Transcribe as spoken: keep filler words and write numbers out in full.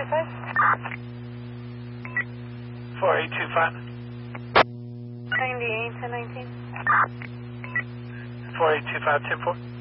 two five. four eight two five. ninety-eight to nineteen. four eight two five, ten four.